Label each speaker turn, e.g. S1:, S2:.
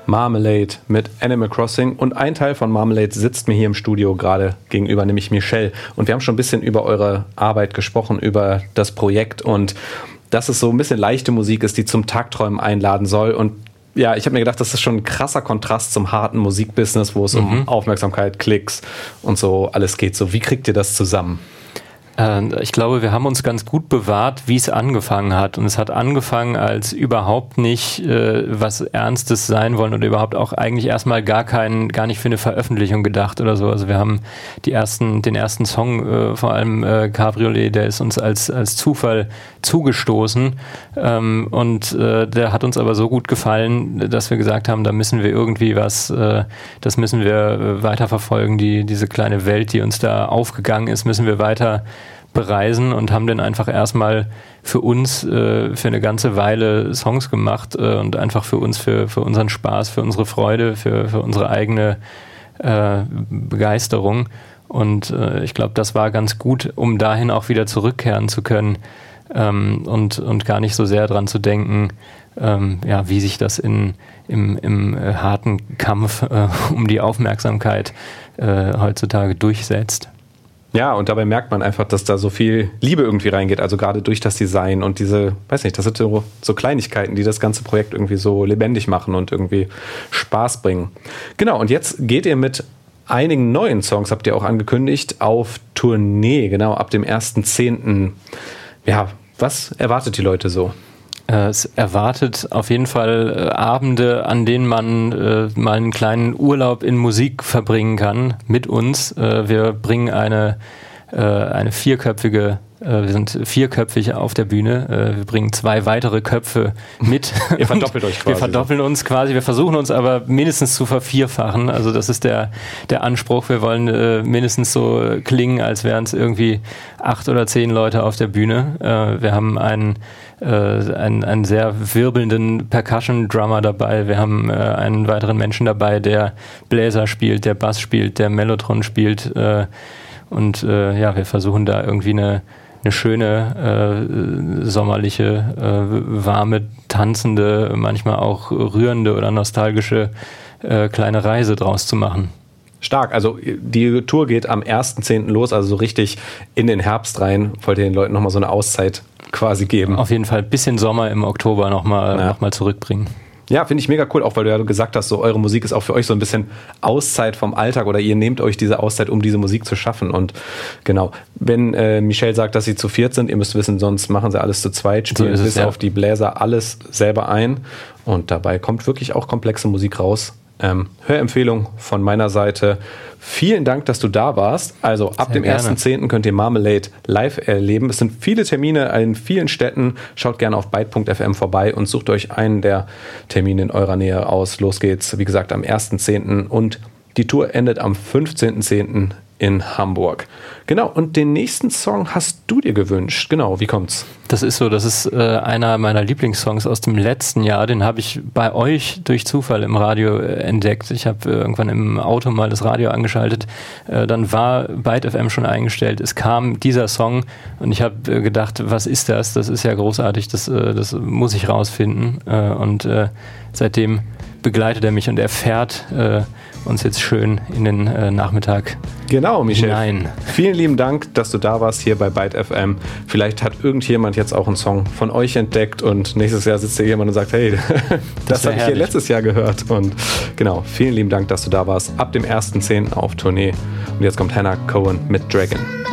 S1: Marmalade mit Animal Crossing. Und ein Teil von Marmalade sitzt mir hier im Studio gerade gegenüber, nämlich Michelle. Und wir haben schon ein bisschen über eure Arbeit gesprochen, über das Projekt und dass es so ein bisschen leichte Musik ist, die zum Tagträumen einladen soll. Und ja, ich habe mir gedacht, das ist schon ein krasser Kontrast zum harten Musikbusiness, wo es um Aufmerksamkeit, Klicks und so alles geht. So, wie kriegt ihr das zusammen?
S2: Ich glaube, wir haben uns ganz gut bewahrt, wie es angefangen hat. Und es hat angefangen als überhaupt nicht was Ernstes sein wollen oder überhaupt auch eigentlich erstmal gar nicht für eine Veröffentlichung gedacht oder so. Also wir haben den ersten Song, vor allem Cabriolet, der ist uns als Zufall zugestoßen. Und der hat uns aber so gut gefallen, dass wir gesagt haben, da müssen wir irgendwie das müssen wir weiterverfolgen. Diese kleine Welt, die uns da aufgegangen ist, müssen wir weiter bereisen und haben dann einfach erstmal für uns für eine ganze Weile Songs gemacht und einfach für uns, für unseren Spaß, für unsere Freude, für unsere eigene Begeisterung. Und ich glaube, das war ganz gut, um dahin auch wieder zurückkehren zu können und gar nicht so sehr dran zu denken, wie sich das im harten Kampf um die Aufmerksamkeit heutzutage durchsetzt.
S1: Ja, und dabei merkt man einfach, dass da so viel Liebe irgendwie reingeht, also gerade durch das Design und diese, weiß nicht, das sind so Kleinigkeiten, die das ganze Projekt irgendwie so lebendig machen und irgendwie Spaß bringen. Genau, und jetzt geht ihr mit einigen neuen Songs, habt ihr auch angekündigt, auf Tournee, genau, ab dem 1.10. Ja, was erwartet die Leute so?
S2: Es erwartet auf jeden Fall Abende, an denen man mal einen kleinen Urlaub in Musik verbringen kann mit uns. Wir bringen eine vierköpfige, wir sind vierköpfig auf der Bühne. Wir bringen 2 weitere Köpfe mit.
S1: Ihr verdoppelt euch quasi.
S2: Wir verdoppeln uns quasi. Wir versuchen uns aber mindestens zu vervierfachen. Also das ist der Anspruch. Wir wollen mindestens so klingen, als wären es irgendwie 8 oder 10 Leute auf der Bühne. Wir haben einen sehr wirbelnden Percussion-Drummer dabei. Wir haben einen weiteren Menschen dabei, der Bläser spielt, der Bass spielt, der Mellotron spielt. Und wir versuchen da irgendwie eine schöne, sommerliche, warme, tanzende, manchmal auch rührende oder nostalgische kleine Reise draus zu machen.
S1: Stark, also die Tour geht am 1.10. los, also so richtig in den Herbst rein. Wollt ihr den Leuten nochmal so eine Auszeit quasi geben?
S2: Auf jeden Fall ein bisschen Sommer im Oktober nochmal zurückbringen.
S1: Ja, finde ich mega cool, auch weil du ja gesagt hast, so eure Musik ist auch für euch so ein bisschen Auszeit vom Alltag oder ihr nehmt euch diese Auszeit, um diese Musik zu schaffen. Und genau, wenn Michelle sagt, dass sie zu 4 sind, ihr müsst wissen, sonst machen sie alles zu zweit, spielen bis auf die Bläser alles selber ein und dabei kommt wirklich auch komplexe Musik raus. Hörempfehlung von meiner Seite. Vielen Dank, dass du da warst. Also ab dem 1.10. könnt ihr Marmalade live erleben. Es sind viele Termine in vielen Städten. Schaut gerne auf byte.fm vorbei und sucht euch einen der Termine in eurer Nähe aus. Los geht's, wie gesagt, am 1.10. und die Tour endet am 15.10. in Hamburg. Genau, und den nächsten Song hast du dir gewünscht. Genau, wie kommt's?
S2: Das ist einer meiner Lieblingssongs aus dem letzten Jahr. Den habe ich bei euch durch Zufall im Radio entdeckt. Ich habe irgendwann im Auto mal das Radio angeschaltet. Dann war Byte FM schon eingestellt. Es kam dieser Song und ich habe gedacht, was ist das? Das ist ja großartig, das muss ich rausfinden. Und seitdem begleitet er mich und er fährt uns jetzt schön in den Nachmittag
S1: genau, Michel.
S2: hinein.
S1: Vielen lieben Dank, dass du da warst hier bei Byte FM. Vielleicht hat irgendjemand jetzt auch einen Song von euch entdeckt und nächstes Jahr sitzt hier jemand und sagt, hey, das habe ich hier letztes Jahr gehört. Und genau, vielen lieben Dank, dass du da warst. Ab dem 1.10. auf Tournee. Und jetzt kommt Hannah Cohen mit Dragon.